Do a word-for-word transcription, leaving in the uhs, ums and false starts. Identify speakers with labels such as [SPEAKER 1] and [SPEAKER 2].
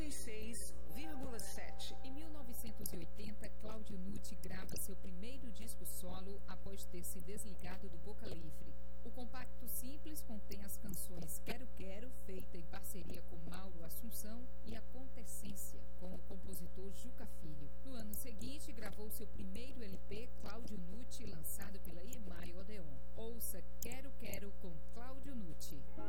[SPEAKER 1] e seis vírgula sete.
[SPEAKER 2] Em mil novecentos e oitenta, Cláudio Nutti grava seu primeiro disco solo após ter se desligado do Boca Livre. O compacto simples contém as canções Quero Quero, feita em parceria com Mauro Assunção, e Acontecência, com o compositor Juca Filho. No ano seguinte, gravou seu primeiro L P, Cláudio Nutti, lançado pela E M I Odeon. Ouça Quero Quero com Cláudio Nutti.